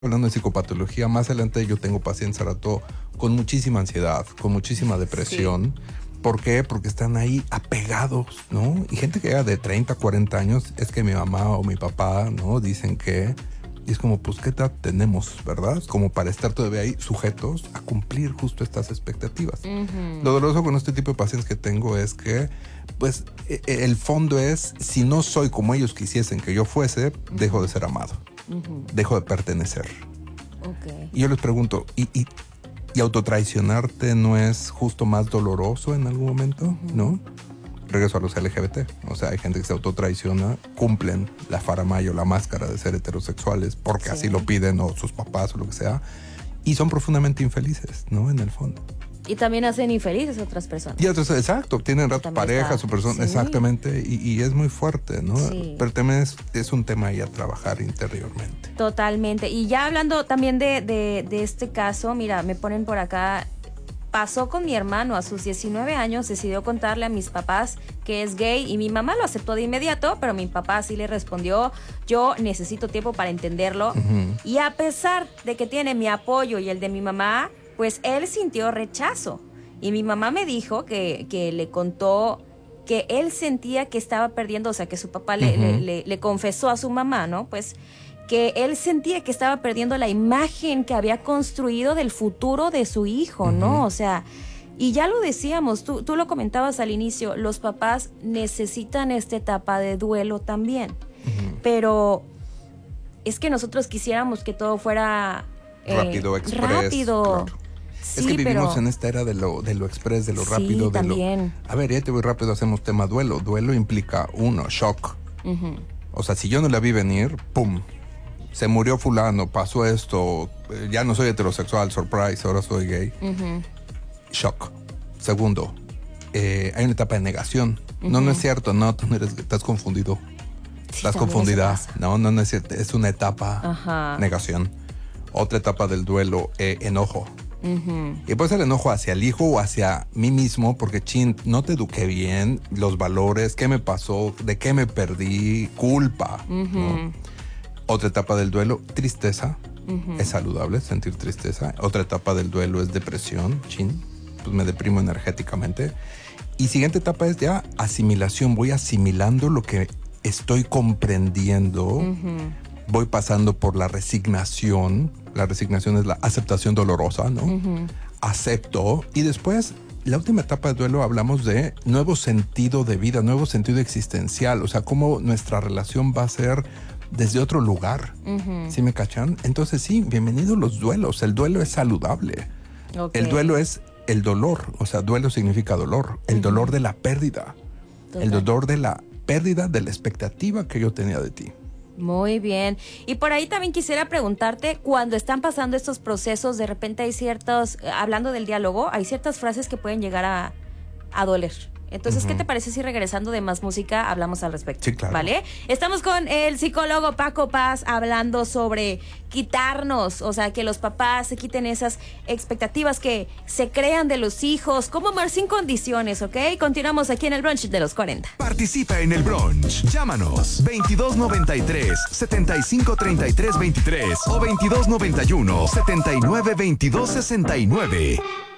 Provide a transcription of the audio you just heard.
Hablando de psicopatología, más adelante yo tengo pacientes al rato con muchísima ansiedad, con muchísima depresión. Sí. ¿Por qué? Porque están ahí apegados, ¿no? Y gente que llega de 30, 40 años, es que mi mamá o mi papá, ¿no? Dicen que... Y es como, pues, ¿qué edad tenemos, verdad? Como para estar todavía ahí sujetos a cumplir justo estas expectativas. Lo doloroso con este tipo de pacientes que tengo es que, pues, el fondo es, si no soy como ellos quisiesen que yo fuese, dejo de ser amado. Dejo de pertenecer. Okay. Y yo les pregunto, ¿y autotraicionarte no es justo más doloroso en algún momento? ¿No? Regreso a los LGBT. O sea, hay gente que se autotraiciona, cumplen la faramayo, la máscara de ser heterosexuales porque así lo piden o sus papás o lo que sea, y son profundamente infelices, ¿no? En el fondo. Y también hacen infelices a otras personas. Y otros, exacto, tienen pareja, su persona, exactamente, y es muy fuerte, ¿no? Sí. Pero también es un tema ahí a trabajar interiormente. Totalmente. Y ya hablando también de este caso, mira, me ponen por acá, pasó con mi hermano a sus 19 años, decidió contarle a mis papás que es gay y mi mamá lo aceptó de inmediato, pero mi papá sí le respondió, yo necesito tiempo para entenderlo. Y a pesar de que tiene mi apoyo y el de mi mamá, pues él sintió rechazo. Y mi mamá me dijo que le contó que él sentía que estaba perdiendo, o sea, que su papá le confesó a su mamá, ¿no? Pues que él sentía que estaba perdiendo la imagen que había construido del futuro de su hijo, ¿no? O sea, y ya lo decíamos, tú lo comentabas al inicio, los papás necesitan esta etapa de duelo también. Pero es que nosotros quisiéramos que todo fuera... rápido, express. Rápido. Claro. Sí, es que vivimos pero... en esta era de lo express, de lo rápido. Sí, también. A ver, ya te voy rápido, hacemos tema duelo. Duelo implica, shock. O sea, si yo no la vi venir, ¡pum! Se murió fulano, pasó esto, ya no soy heterosexual, surprise, ahora soy gay. Shock. Segundo, hay una etapa de negación. No es cierto, no, tú no eres, estás confundido. Sí, estás confundida. No es cierto, es una etapa, negación. Otra etapa del duelo, enojo. Y puede ser enojo hacia el hijo o hacia mí mismo, porque no te eduqué bien, los valores, qué me pasó, de qué me perdí, culpa, ¿no? Otra etapa del duelo, tristeza. Es saludable sentir tristeza. Otra etapa del duelo es depresión. Pues me deprimo energéticamente. Y siguiente etapa es ya asimilación. Voy asimilando lo que estoy comprendiendo. Voy pasando por la resignación. La resignación es la aceptación dolorosa, ¿no? Acepto. Y después, la última etapa del duelo, hablamos de nuevo sentido de vida, nuevo sentido existencial. O sea, cómo nuestra relación va a ser desde otro lugar. ¿Sí me cachan? Entonces sí, bienvenidos los duelos. El duelo es saludable. El duelo es el dolor. O sea, duelo significa dolor. El dolor de la pérdida. Total. El dolor de la pérdida de la expectativa que yo tenía de ti. Muy bien. Y por ahí también quisiera preguntarte, cuando están pasando estos procesos, de repente hay ciertos, hablando del diálogo, hay ciertas frases que pueden llegar a doler. Entonces, ¿qué te parece si regresando de más música hablamos al respecto? Sí, claro. ¿Vale? Estamos con el psicólogo Paco Paz hablando sobre quitarnos, o sea, que los papás se quiten esas expectativas que se crean de los hijos, cómo amar sin condiciones, ¿ok? Continuamos aquí en el brunch de los 40. Participa en el brunch. Llámanos 2293-7533-23 o 2291-792269.